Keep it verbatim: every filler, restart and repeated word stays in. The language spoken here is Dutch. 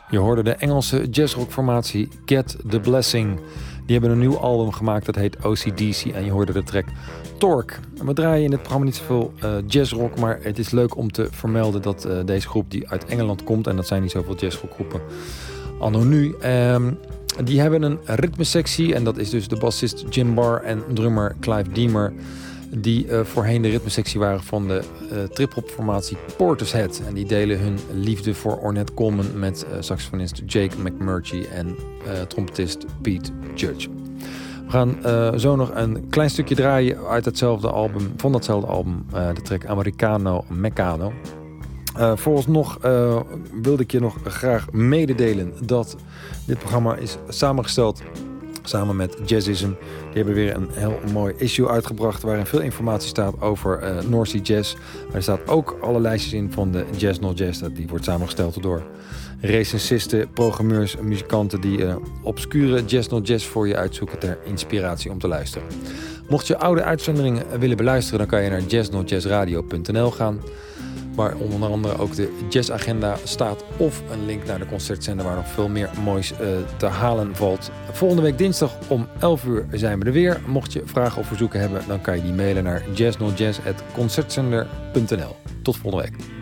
Je hoorde de Engelse jazzrockformatie Get the Blessing. Die hebben een nieuw album gemaakt, dat heet O C D C. En je hoorde de track Torque. We draaien in het programma niet zoveel uh, jazzrock, maar het is leuk om te vermelden dat uh, deze groep die uit Engeland komt, en dat zijn niet zoveel jazzrockgroepen anno nu, um, die hebben een ritmesectie. En dat is dus de bassist Jim Barr en drummer Clive Deemer, die uh, voorheen de ritmesectie waren van de uh, trip-hop formatie Portishead. En die delen hun liefde voor Ornette Coleman met uh, saxofonist Jake McMurtry en uh, trompetist Pete Judge. We gaan uh, zo nog een klein stukje draaien uit hetzelfde album, van datzelfde album, uh, de track Americano Meccano. Uh, vooralsnog uh, wilde ik je nog graag mededelen dat dit programma is samengesteld samen met Jazzism. Die hebben weer een heel mooi issue uitgebracht waarin veel informatie staat over uh, North Sea Jazz. Er staat ook alle lijstjes in van de Jazz Not Jazz. Die wordt samengesteld door recensisten, programmeurs, muzikanten die uh, obscure Jazz Not Jazz voor je uitzoeken ter inspiratie om te luisteren. Mocht je oude uitzenderingen willen beluisteren, dan kan je naar jazz not jazz radio punt n l gaan. Waar onder andere ook de jazzagenda staat of een link naar de concertzender waar nog veel meer moois uh, te halen valt. Volgende week dinsdag om elf uur zijn we er weer. Mocht je vragen of verzoeken hebben, dan kan je die mailen naar jazz not jazz at concertzender punt n l. Tot volgende week.